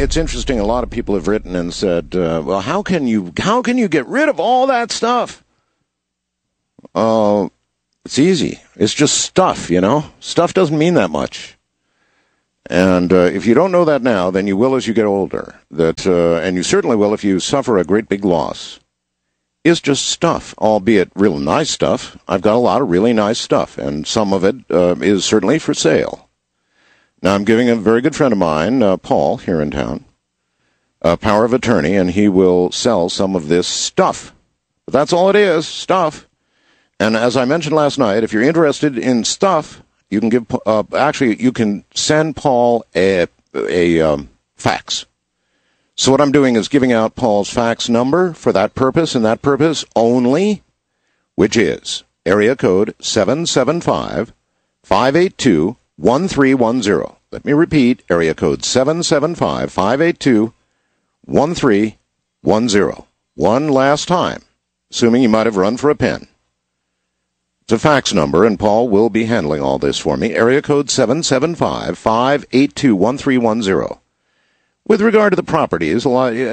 it's interesting. A lot of people have written and said, well, how can you get rid of all that stuff? It's easy. It's just stuff, Stuff doesn't mean that much. And if you don't know that now, then you will as you get older. And you certainly will if you suffer a great big loss. It's just stuff, albeit real nice stuff. I've got a lot of really nice stuff, and some of it is certainly for sale. Now, I'm giving a very good friend of mine, Paul, here in town, a power of attorney, and he will sell some of this stuff. But that's all it is, stuff. And as I mentioned last night, if you're interested in stuff, you can you can send Paul a fax. So what I'm doing is giving out Paul's fax number for that purpose and that purpose only, which is area code 775-582-1310. Let me repeat, area code 775-582-1310. One last time, assuming you might have run for a pen. It's a fax number, and Paul will be handling all this for me. Area code 775-582-1310. With regard to the properties,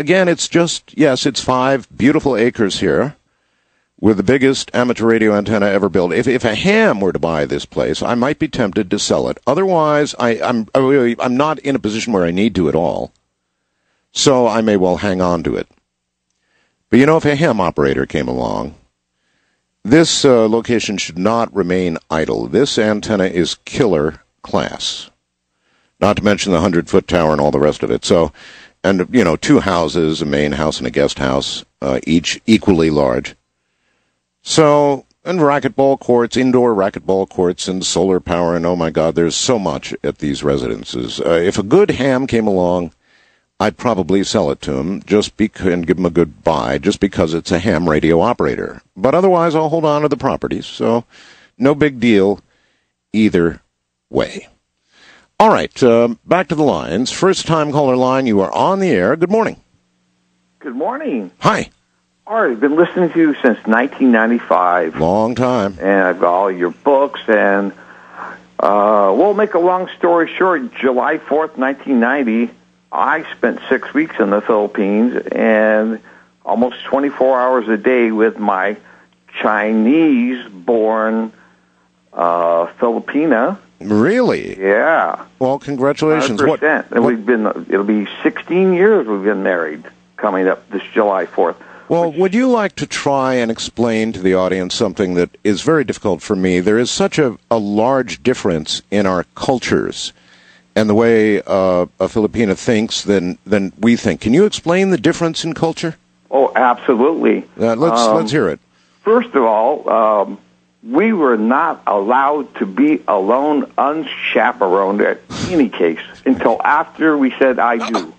it's 5 beautiful acres here with the biggest amateur radio antenna ever built. If a ham were to buy this place, I might be tempted to sell it. Otherwise, I'm not in a position where I need to at all, so I may well hang on to it. But if a ham operator came along, this location should not remain idle. This antenna is killer class. Not to mention the 100-foot tower and all the rest of it. So, and, 2 houses, a main house and a guest house, each equally large. So, and racquetball courts, indoor racquetball courts, and solar power, and oh my God, there's so much at these residences. If a good ham came along, I'd probably sell it to him and give him a good buy, just because it's a ham radio operator. But otherwise, I'll hold on to the properties, so no big deal either way. All right, back to the lines. First-time caller line, you are on the air. Good morning. Good morning. Hi. All right, I've been listening to you since 1995. Long time. And I've got all your books, and we'll make a long story short. July 4th, 1990, I spent 6 weeks in the Philippines and almost 24 hours a day with my Chinese-born Filipina. Really? Yeah. Well, congratulations. 100%. It'll be 16 years we've been married coming up this July 4th. Well, would you like to try and explain to the audience something that is very difficult for me? There is such a large difference in our cultures and the way a Filipina thinks than we think. Can you explain the difference in culture? Oh, absolutely. Let's hear it. First of all, we were not allowed to be alone, unchaperoned, at any case, until after we said I do.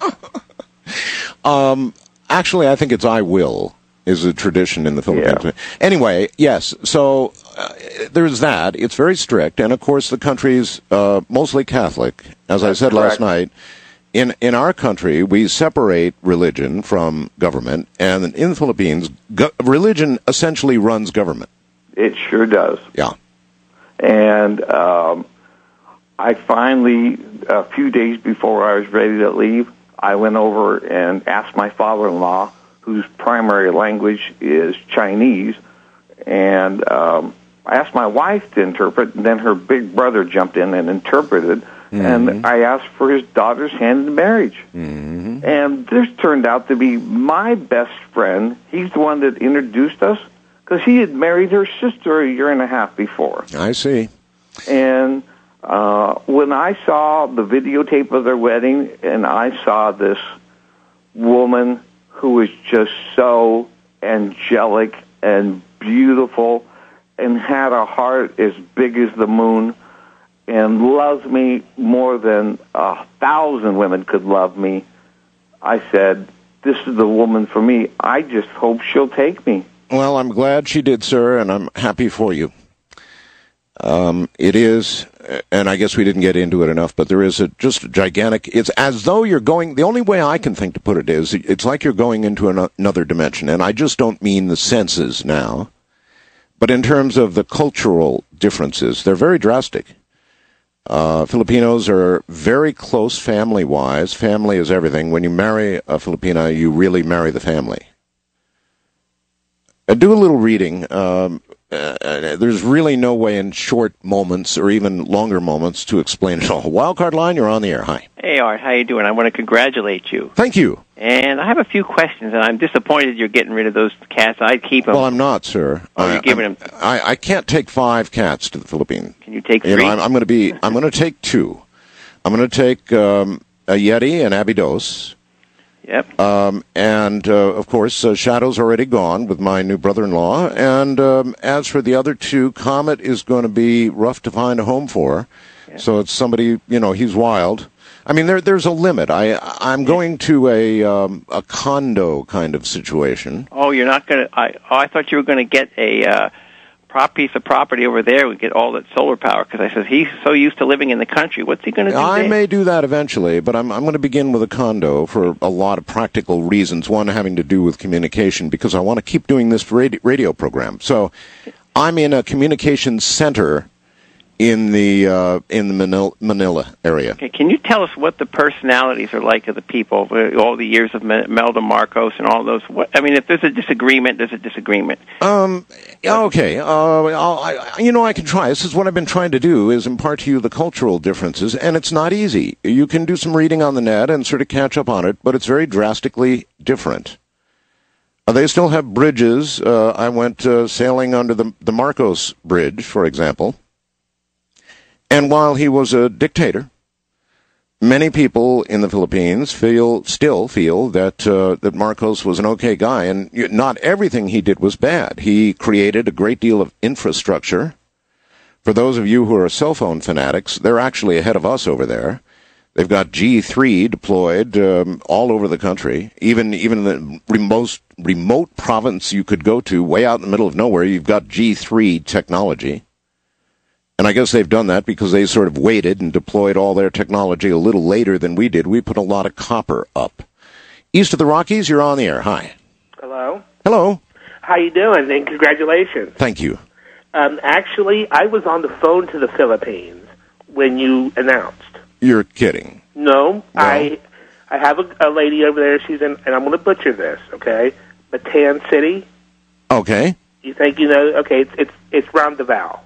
Actually, I think it's I will is a tradition in the Philippines. Yeah. Anyway, yes, so there's that. It's very strict, and of course the country's mostly Catholic. As I said last night, in our country, we separate religion from government, and in the Philippines, religion essentially runs government. It sure does. Yeah. And I finally, a few days before I was ready to leave, I went over and asked my father-in-law, whose primary language is Chinese, and I asked my wife to interpret, and then her big brother jumped in and interpreted, and I asked for his daughter's hand in marriage. Mm-hmm. And this turned out to be my best friend. He's the one that introduced us, because he had married her sister a year and a half before. I see. And when I saw the videotape of their wedding, and I saw this woman who was just so angelic and beautiful and had a heart as big as the moon and loved me more than 1,000 women could love me, I said, this is the woman for me. I just hope she'll take me. Well, I'm glad she did, sir, and I'm happy for you. It is, and I guess we didn't get into it enough, but there is just a gigantic, it's as though you're going, the only way I can think to put it is, it's like you're going into another dimension, and I just don't mean the senses now, but in terms of the cultural differences, they're very drastic. Filipinos are very close family-wise. Family is everything. When you marry a Filipina, you really marry the family. Do a little reading. There's really no way in short moments or even longer moments to explain it all. Wildcard Line, you're on the air. Hi. Hey, Art. How you doing? I want to congratulate you. Thank you. And I have a few questions, and I'm disappointed you're getting rid of those cats. I'd keep them. Well, I'm not, sir. Oh, you're giving them. I can't take 5 cats to the Philippines. Can you take 3? You know, I'm going to take 2. I'm going to take a Yeti and Abydos. Yep. And, of course, Shadow's already gone with my new brother-in-law. And as for the other 2, Comet is going to be rough to find a home for. Yeah. So it's somebody, he's wild. I mean, there's a limit. I'm going to a condo kind of situation. Oh, you're not going to... I thought you were going to get a piece of property over there and get all that solar power, because I said, he's so used to living in the country. What's he going to do I there? may do that eventually, but I'm going to begin with a condo for a lot of practical reasons, one having to do with communication, because I want to keep doing this radio program. So I'm in a communications center in the Manila area. Okay, can you tell us what the personalities are like of the people, all the years of Melda Marcos and all those? If there's a disagreement, there's a disagreement. Okay. I can try. This is what I've been trying to do, is impart to you the cultural differences, and it's not easy. You can do some reading on the net and sort of catch up on it, but it's very drastically different. They still have bridges. I went sailing under the Marcos Bridge, for example. And while he was a dictator, many people in the Philippines still feel that Marcos was an okay guy, and not everything he did was bad. He created a great deal of infrastructure. For those of you who are cell phone fanatics, they're actually ahead of us over there. They've got G3 deployed all over the country. Even in the remote province you could go to, way out in the middle of nowhere, you've got G3 technology. And I guess they've done that because they sort of waited and deployed all their technology a little later than we did. We put a lot of copper up. East of the Rockies, you're on the air. Hi. Hello. Hello. How you doing? And congratulations. Thank you. Actually, I was on the phone to the Philippines when you announced. You're kidding. No. I have a lady over there. She's in, and I'm going to butcher this, okay? Bataan City. Okay. You think you know? Okay, it's around Davao.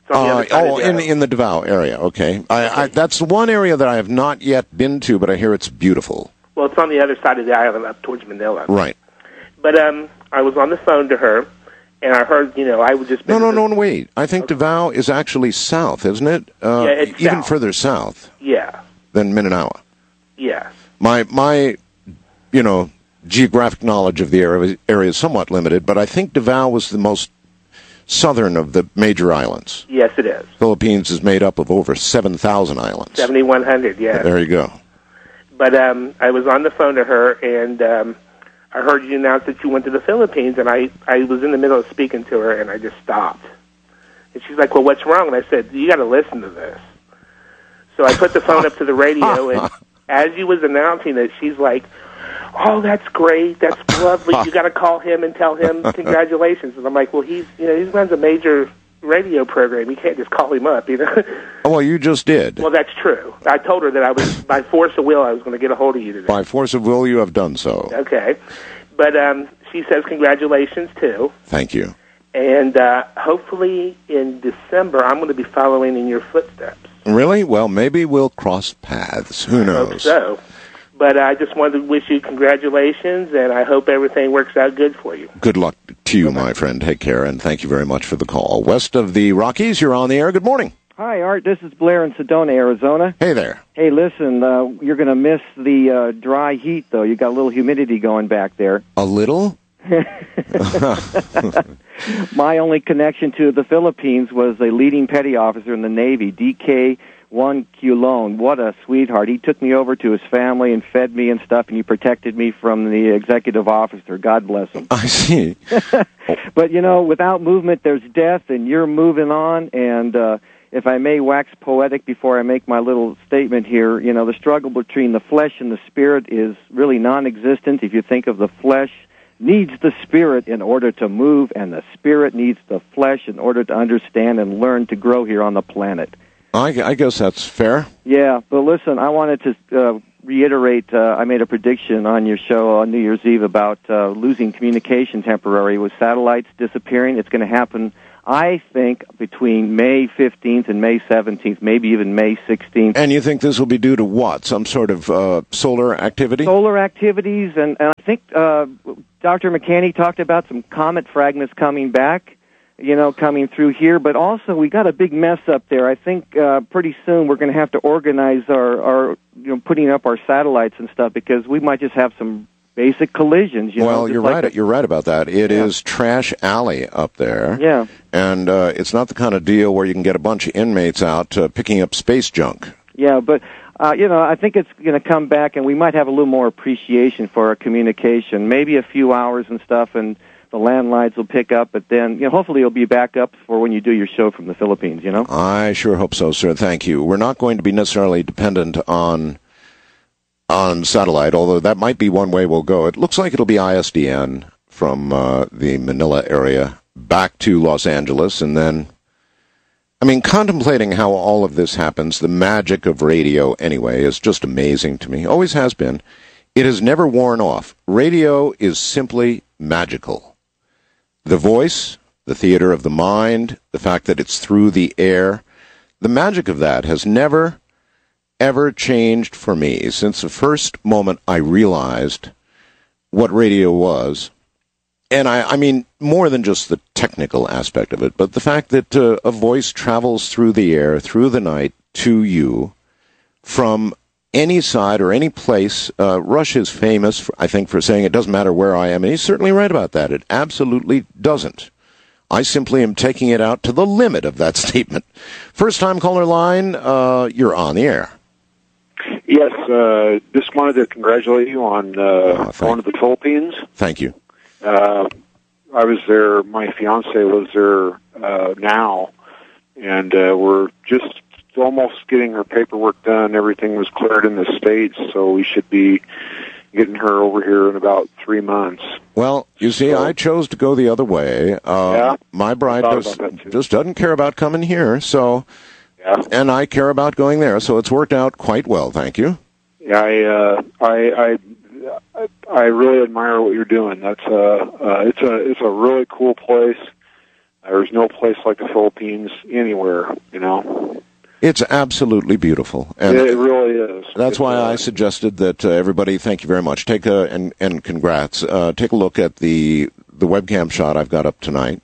In the Davao area. Okay. That's one area that I have not yet been to, but I hear it's beautiful. Well, it's on the other side of the island, up towards Manila. Right. But I was on the phone to her, and I heard, I would just... No, wait. I think Davao is actually south, isn't it? Yeah, it's even south. Further south. Yeah. Than Mindanao. Yes. My geographic knowledge of the area is somewhat limited, but I think Davao was the most southern of the major islands. Yes, it is. Philippines is made up of over 7,000 islands. 7,100, yeah. There you go. But I was on the phone to her, and I heard you announce that you went to the Philippines, and I was in the middle of speaking to her, and I just stopped. And she's like, well, what's wrong? And I said, you got to listen to this. So I put the phone up to the radio, and as you was announcing it, she's like, oh, that's great. That's lovely. You got to call him and tell him congratulations. And I'm like, well, he runs a major radio program. You can't just call him up, Well, you just did. Well, that's true. I told her that I was, by force of will, I was going to get a hold of you today. By force of will, you have done so. Okay. But she says congratulations, too. Thank you. And hopefully in December, I'm going to be following in your footsteps. Really? Well, maybe we'll cross paths. Who knows? I hope so. But I just wanted to wish you congratulations, and I hope everything works out good for you. Good luck to you, my friend. Take care, and thank you very much for the call. West of the Rockies, you're on the air. Good morning. Hi, Art. This is Blair in Sedona, Arizona. Hey there. Hey, listen, you're going to miss the dry heat, though. You got a little humidity going back there. A little? My only connection to the Philippines was a leading petty officer in the Navy, DK Juan Culon. What a sweetheart. He took me over to his family and fed me and stuff, and he protected me from the executive officer. God bless him. I see. But, without movement, there's death, and you're moving on. And if I may wax poetic before I make my little statement here, the struggle between the flesh and the spirit is really non-existent. If you think of the flesh needs the spirit in order to move, and the spirit needs the flesh in order to understand and learn to grow here on the planet. I guess that's fair. Yeah, but listen, I wanted to reiterate, I made a prediction on your show on New Year's Eve about losing communication temporarily with satellites disappearing. It's going to happen, I think, between May 15th and May 17th, maybe even May 16th. And you think this will be due to what? Some sort of solar activity? Solar activities, and I think Dr. McCanney talked about some comet fragments coming back, coming through here, but also we got a big mess up there. I think pretty soon we're going to have to organize our putting up our satellites and stuff, because we might just have some basic collisions. Well, you're right. You're right about that. It is trash alley up there. Yeah. And it's not the kind of deal where you can get a bunch of inmates out picking up space junk. Yeah, but I think it's going to come back, and we might have a little more appreciation for our communication. Maybe a few hours and stuff, and the landlines will pick up, but then hopefully it'll be back up for when you do your show from the Philippines. I sure hope so, sir. Thank you. We're not going to be necessarily dependent on satellite, although that might be one way we'll go. It looks like it'll be ISDN from the Manila area back to Los Angeles, and then, contemplating how all of this happens, the magic of radio anyway is just amazing to me. Always has been. It has never worn off. Radio is simply magical. The voice, the theater of the mind, the fact that it's through the air, the magic of that has never, ever changed for me since the first moment I realized what radio was. And I mean, more than just the technical aspect of it, but the fact that a voice travels through the air, through the night, to you, from any side or any place. Rush is famous, I think, for saying it doesn't matter where I am, and he's certainly right about that. It absolutely doesn't. I simply am taking it out to the limit of that statement. First-time caller line, you're on the air. Yes, just wanted to congratulate you on going to the Philippines. Thank you. I was there, my fiance lives there now, and we're just almost getting her paperwork done. Everything was cleared in the States, so we should be getting her over here in about 3 months. Well, you see, I chose to go the other way. My bride just doesn't care about coming here, so, and I care about going there, so it's worked out quite well, thank you. Yeah, I really admire what you're doing. That's it's a really cool place. There's no place like the Philippines anywhere, It's absolutely beautiful. And it really is. That's why I suggested that everybody, thank you very much, and congrats, take a look at the webcam shot I've got up tonight.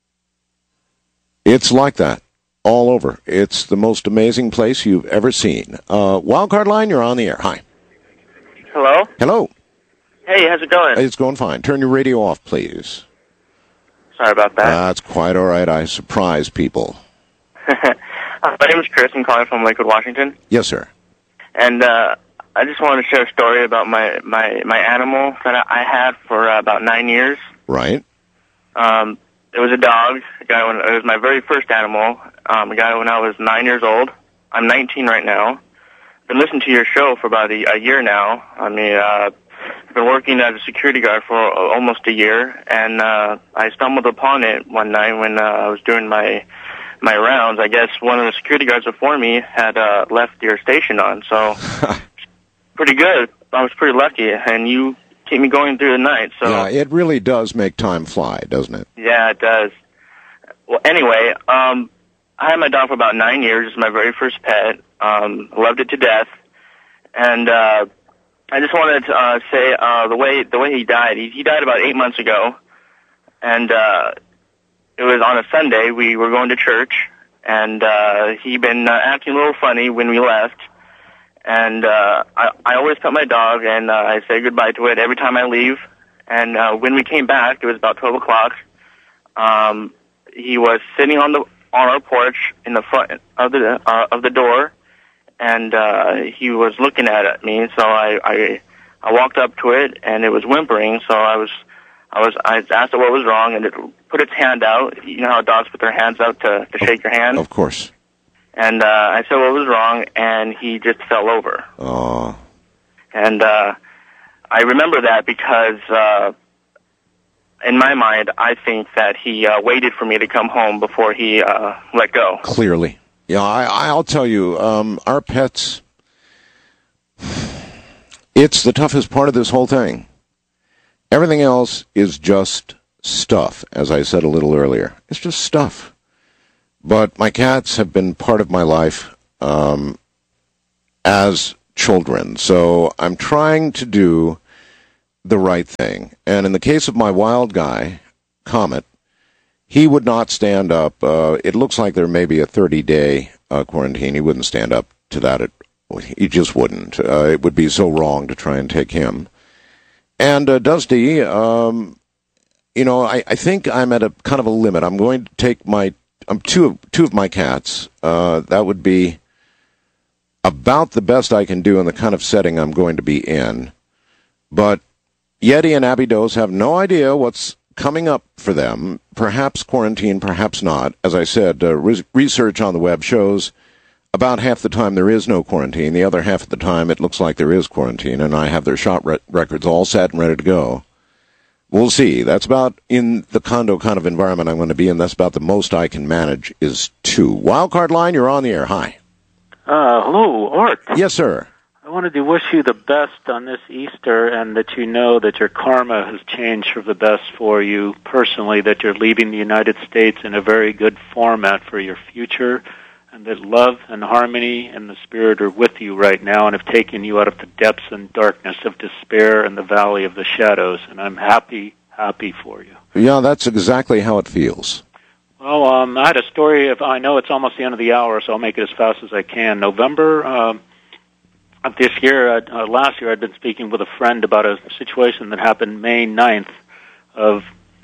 It's like that all over. It's the most amazing place you've ever seen. Wildcard line, you're on the air. Hi. Hello? Hello. Hey, how's it going? It's going fine. Turn your radio off, please. Sorry about that. That's quite all right. I surprise people. My name is Chris. I'm calling from Lakewood, Washington. Yes, sir. And I just wanted to share a story about my animal that I had for about 9 years. Right. It was a dog. It was my very first animal. I got it when I was 9 years old. I'm 19 right now. I've been listening to your show for about a year now. I've been working as a security guard for almost a year, and I stumbled upon it one night when I was doing my rounds. I guess one of the security guards before me had left your station on, so pretty good. I was pretty lucky, and you keep me going through the night. So yeah, it really does make time fly, doesn't it? Yeah, it does. Well, anyway, I had my dog for about 9 years. It's my very first pet. Loved it to death, and I just wanted to say the way he died. He died about 8 months ago, and it was on a Sunday. We were going to church, and he'd been acting a little funny when we left. And I always pet my dog, and I say goodbye to it every time I leave. And when we came back, it was about 12 o'clock. He was sitting on our porch in the front of the door, and he was looking at me. So I walked up to it, and it was whimpering. So I asked it what was wrong, and it put its hand out. You know how dogs put their hands out to shake your hand? Of course. And I said what was wrong, and he just fell over. Oh. And I remember that because in my mind, I think that he waited for me to come home before he let go. Clearly. Yeah, I'll tell you, our pets, it's the toughest part of this whole thing. Everything else is just stuff, as I said a little earlier. It's just stuff. But my cats have been part of my life as children, so I'm trying to do the right thing. And in the case of my wild guy, Comet, he would not stand up. It looks like there may be a 30-day quarantine. He wouldn't stand up to that. He just wouldn't. It would be so wrong to try and take him. And Dusty, I think I'm at a kind of a limit. I'm going to take two of my cats. That would be about the best I can do in the kind of setting I'm going to be in. But Yeti and Abby Dose have no idea what's coming up for them. Perhaps quarantine, perhaps not. As I said, research on the web shows about half the time there is no quarantine. The other half of the time it looks like there is quarantine, and I have their shot records all set and ready to go. We'll see. That's about, in the condo kind of environment I'm going to be in, that's about the most I can manage is 2. Wildcard line, you're on the air. Hi. Hello, Art. Yes, sir. I wanted to wish you the best on this Easter, and that you know that your karma has changed for the best for you personally, that you're leaving the United States in a very good format for your future, and that love and harmony and the Spirit are with you right now and have taken you out of the depths and darkness of despair and the valley of the shadows, and I'm happy for you. Yeah, that's exactly how it feels. Well, I had a story I know it's almost the end of the hour, so I'll make it as fast as I can. November of this year, last year, I'd been speaking with a friend about a situation that happened May 9th of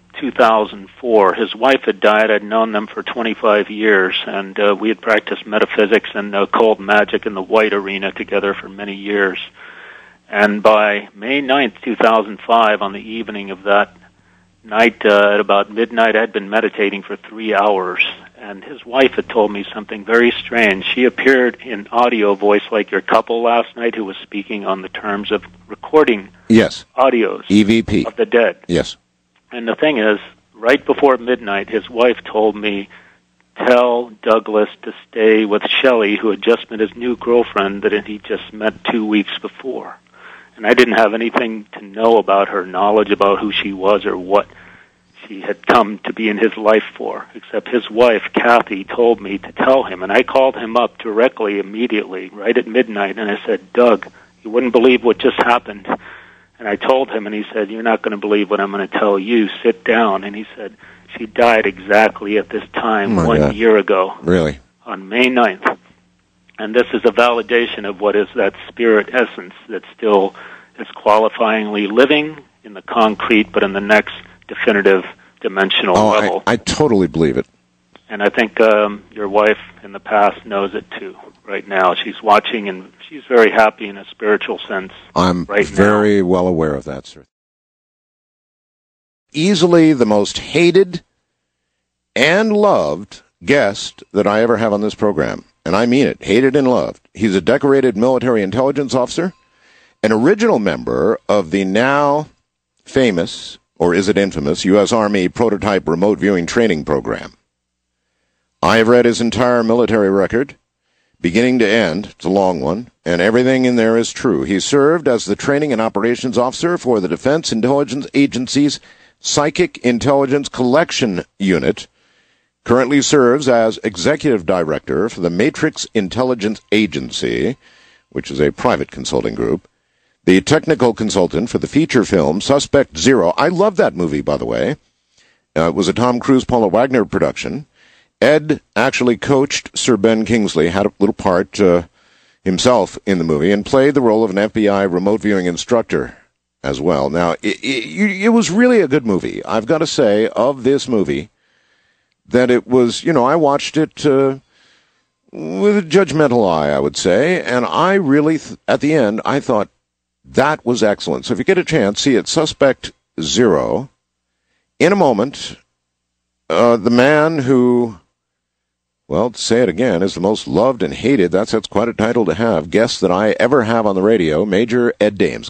2004. His wife had died. I'd known them for 25 years, and we had practiced metaphysics and occult magic in the white arena together for many years. And by May 9th, 2005, on the evening of that night, at about midnight, I'd been meditating for 3 hours, and his wife had told me something very strange. She appeared in audio voice like your couple last night who was speaking on the terms of recording audios EVP of the dead. Yes. And the thing is, right before midnight, his wife told me, tell Douglas to stay with Shelley, who had just met his new girlfriend that he just met 2 weeks before. And I didn't have anything to know about her knowledge about who she was or what she had come to be in his life for, except his wife, Kathy, told me to tell him. And I called him up directly, immediately, right at midnight, and I said, Doug, you wouldn't believe what just happened. And I told him, and he said, you're not going to believe what I'm going to tell you. Sit down. And he said, she died exactly at this time 1 year ago. Really? On May 9th. And this is a validation of what is that spirit essence that still is qualifyingly living in the concrete, but in the next definitive dimensional level. I totally believe it. And I think your wife in the past knows it too. Right now, she's watching, and she's very happy in a spiritual sense. I'm right very now. well aware of that, sir. Easily the most hated and loved guest that I ever have on this program. And I mean it, hated and loved. He's a decorated military intelligence officer, an original member of the now famous, or is it infamous, U.S. Army prototype remote viewing training program. I have read his entire military record, beginning to end. It's a long one, and everything in there is true. He served as the training and operations officer for the Defense Intelligence Agency's Psychic Intelligence Collection Unit, currently serves as executive director for the Matrix Intelligence Agency, which is a private consulting group, the technical consultant for the feature film Suspect Zero. I love that movie, by the way. It was a Tom Cruise, Paula Wagner production. Ed actually coached Sir Ben Kingsley, had a little part himself in the movie, and played the role of an FBI remote viewing instructor as well. Now, it was really a good movie. I've got to say, of this movie, that it was, I watched it with a judgmental eye, I would say, and I really, at the end, I thought that was excellent. So if you get a chance, see it, Suspect Zero. In a moment, the man who, well, to say it again, is the most loved and hated, that's quite a title to have, guest that I ever have on the radio, Major Ed Dames.